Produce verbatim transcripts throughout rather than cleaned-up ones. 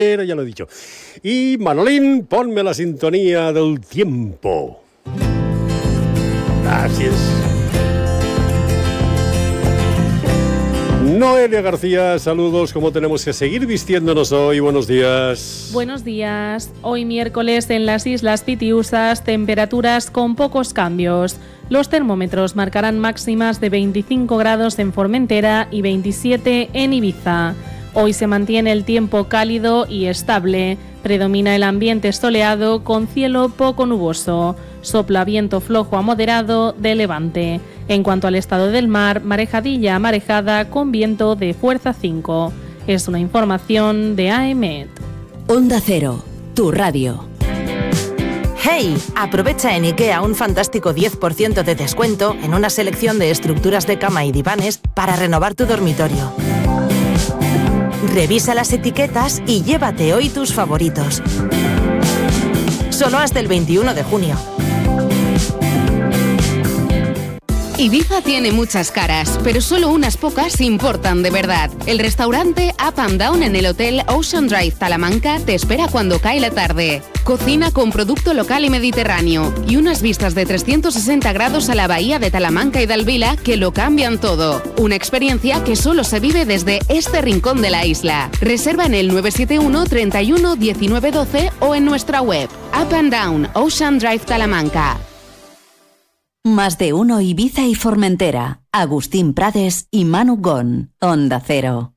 Ya lo he dicho. Y Manolín, ponme la sintonía del tiempo. Gracias. Noelia García, saludos. ¿Cómo tenemos que seguir vistiéndonos hoy? Buenos días. Buenos días. Hoy miércoles en las Islas Pitiusas, temperaturas con pocos cambios. Los termómetros marcarán máximas de veinticinco grados en Formentera y veintisiete en Ibiza. Hoy se mantiene el tiempo cálido y estable. Predomina el ambiente soleado con cielo poco nuboso. Sopla viento flojo a moderado de levante. En cuanto al estado del mar, marejadilla marejada con viento de fuerza cinco. Es una información de A E M E T. Onda Cero, tu radio. ¡Hey! Aprovecha en IKEA un fantástico diez por ciento de descuento en una selección de estructuras de cama y divanes para renovar tu dormitorio. Revisa las etiquetas y llévate hoy tus favoritos. Solo hasta el veintiuno de junio. Ibiza tiene muchas caras, pero solo unas pocas importan de verdad. El restaurante Up and Down en el Hotel Ocean Drive Talamanca te espera cuando cae la tarde. Cocina con producto local y mediterráneo y unas vistas de trescientos sesenta grados a la bahía de Talamanca y de Alvila que lo cambian todo. Una experiencia que solo se vive desde este rincón de la isla. Reserva en el nueve siete uno, treinta y uno, diecinueve doce o en nuestra web. Up and Down Ocean Drive Talamanca. Más de uno Ibiza y Formentera. Agustín Prades y Manu Gon. Onda Cero.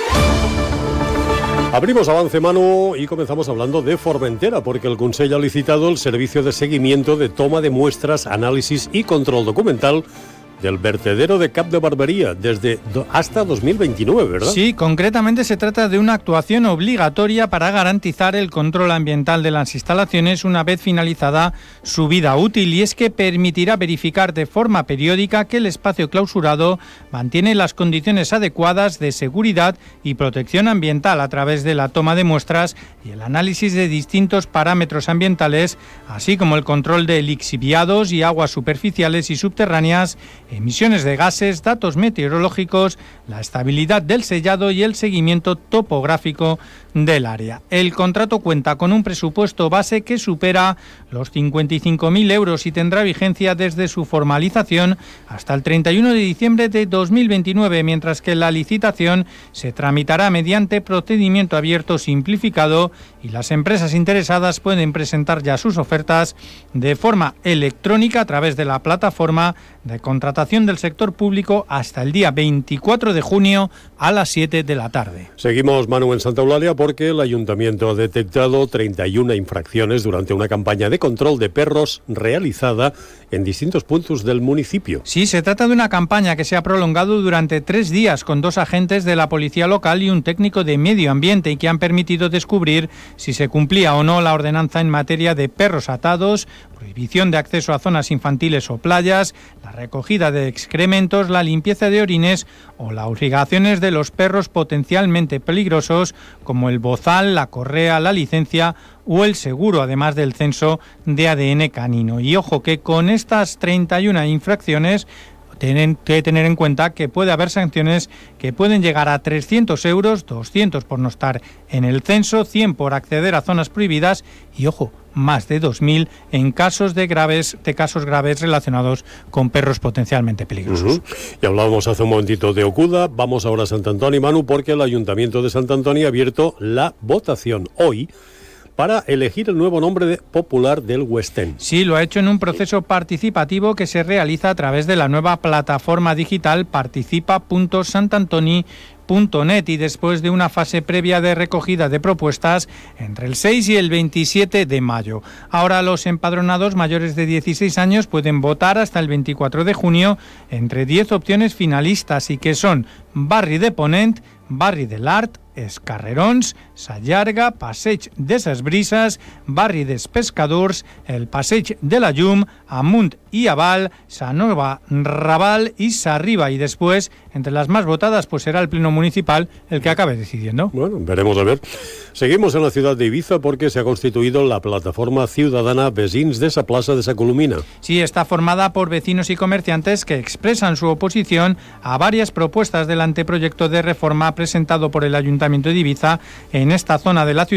Abrimos avance, Manu, y comenzamos hablando de Formentera, porque el Consell ha licitado el servicio de seguimiento de toma de muestras, análisis y control documental del vertedero de Cap de Barbería desde do, hasta dos mil veintinueve, ¿verdad? Sí, concretamente se trata de una actuación obligatoria para garantizar el control ambiental de las instalaciones una vez finalizada su vida útil, y es que permitirá verificar de forma periódica que el espacio clausurado mantiene las condiciones adecuadas de seguridad y protección ambiental a través de la toma de muestras y el análisis de distintos parámetros ambientales, así como el control de lixiviados y aguas superficiales y subterráneas, emisiones de gases, datos meteorológicos, la estabilidad del sellado y el seguimiento topográfico del área. El contrato cuenta con un presupuesto base que supera los cincuenta y cinco mil euros y tendrá vigencia desde su formalización hasta el treinta y uno de diciembre de dos mil veintinueve, mientras que la licitación se tramitará mediante procedimiento abierto simplificado y las empresas interesadas pueden presentar ya sus ofertas de forma electrónica a través de la plataforma de contratación del sector público hasta el día veinticuatro de junio a las siete de la tarde. Seguimos, Manu, en Santa Eulalia, porque el Ayuntamiento ha detectado treinta y una infracciones durante una campaña de control de perros realizada en distintos puntos del municipio. Sí, se trata de una campaña que se ha prolongado durante tres días con dos agentes de la policía local y un técnico de medio ambiente, y que han permitido descubrir si se cumplía o no la ordenanza en materia de perros atados, prohibición de acceso a zonas infantiles o playas, la recogida de excrementos, la limpieza de orines o las obligaciones de los perros potencialmente peligrosos como el bozal, la correa, la licencia o el seguro, además del censo de A D N canino. Y ojo que con estas treinta y una infracciones tienen que tener en cuenta que puede haber sanciones que pueden llegar a trescientos euros, doscientos por no estar en el censo, cien por acceder a zonas prohibidas y, ojo, más de dos mil en casos de graves de casos graves relacionados con perros potencialmente peligrosos. Uh-huh. Y hablábamos hace un momentito de Ocuda. Vamos ahora a Sant Antoni, Manu, porque el Ayuntamiento de Sant Antoni ha abierto la votación hoy para elegir el nuevo nombre de popular del West End. Sí, lo ha hecho en un proceso participativo que se realiza a través de la nueva plataforma digital participa punto santantoni punto net y después de una fase previa de recogida de propuestas entre el seis y el veintisiete de mayo. Ahora los empadronados mayores de dieciséis años pueden votar hasta el veinticuatro de junio entre diez opciones finalistas, y que son Barri de Ponent, Barri de l'Art, Els Carrerons, Sa Llarga, Passeig de ses Brises, Barri dels Pescadors, el Passeig de la Llum, Amunt y Aval, Sa Nova Raval y Sa Riba. Y después, entre las más votadas, pues será el Pleno Municipal el que acabe decidiendo. Bueno, veremos a ver. Seguimos en la ciudad de Ibiza porque se ha constituido la plataforma ciudadana Vecins de Sa Plaça de Sa Colomina. Sí, está formada por vecinos y comerciantes que expresan su oposición a varias propuestas del anteproyecto de reforma presentado por el Ayuntamiento Ayuntamiento de Ibiza en esta zona de la ciudad